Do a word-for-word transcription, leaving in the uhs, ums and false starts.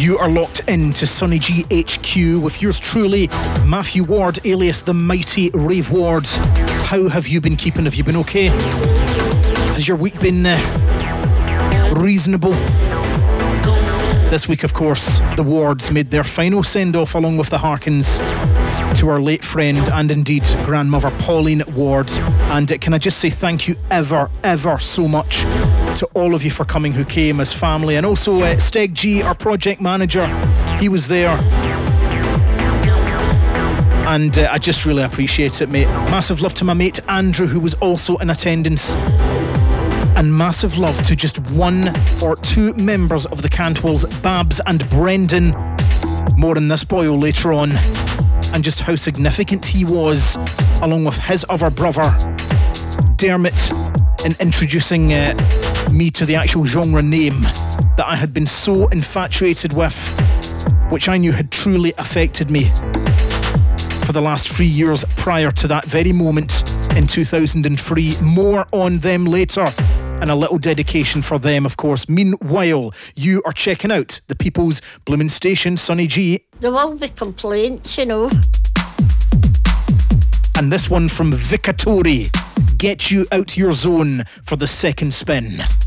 You are locked in to Sonny G H Q with yours truly, Matthew Ward, alias the mighty Rave Ward. How have you been keeping? Have you been okay? Has your week been uh, reasonable? This week, of course, the Wards made their final send-off along with the Harkins to our late friend and indeed grandmother Pauline Ward. And uh, can I just say thank you ever, ever so much to all of you for coming who came as family. And also uh, Steg G, our project manager, he was there. And uh, I just really appreciate it, mate. Massive love to my mate Andrew, who was also in attendance. And massive love to just one or two members of the Cantwells, Babs and Brendan. More on this boyo later on. And just how significant he was, along with his other brother, Dermot, in introducing uh, me to the actual genre name that I had been so infatuated with, which I knew had truly affected me for the last three years prior to that very moment in two thousand three. More on them later, and a little dedication for them, of course. Meanwhile, you are checking out the People's Bloomin' Station, Sonny G. There will be complaints, you know. And this one from Vicatori, Get You Out Your Zone for the second spin.